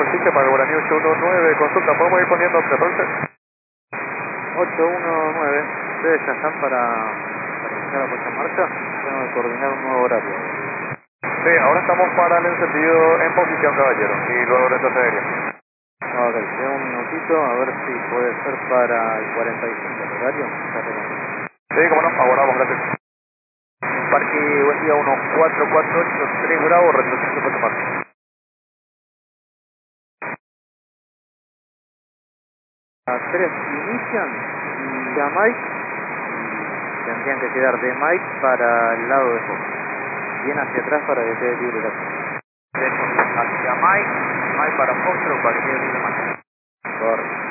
Ficha para Guaraní 819, consulta, ¿podemos ir poniendo 14? 819, ¿ustedes ya están para iniciar la puesta en marcha? Tengo que coordinar un nuevo horario. Sí, ahora estamos para el encendido en posición, caballero, y luego retrocedería. Ok, tengo un minutito, a ver si puede ser para el 45 el horario. Sí, cómo no, abordamos, gracias. Parque, buen día, 14483 Bravo, retrocediendo puesta en marcha. Las 3 inician y a Mike tendrían que quedar de Mike para el lado de Fox. Bien hacia atrás para que quede libre la zona. Hacia Mike para Foxtrot para que quede libre la marcha. Correcto.